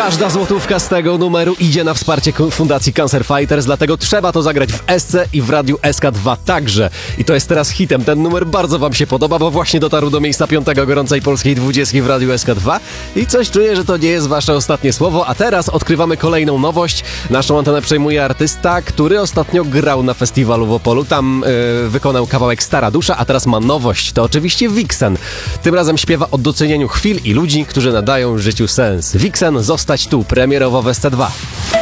Każda złotówka z tego numeru idzie na wsparcie Fundacji Cancer Fighters, dlatego trzeba to zagrać w SC i w Radiu SK2 także. I to jest teraz hitem. Ten numer bardzo wam się podoba, bo właśnie dotarł do miejsca 5 gorącej polskiej 20 w Radiu SK2 i coś czuję, że to nie jest wasze ostatnie słowo, a teraz odkrywamy kolejną nowość. Naszą antenę przejmuje artysta, który ostatnio grał na festiwalu w Opolu. Tam wykonał kawałek Stara Dusza, a teraz ma nowość. To oczywiście Vixen. Tym razem śpiewa o docenieniu chwil i ludzi, którzy nadają życiu sens. Vixen, zostać tu, premierowo w SC2.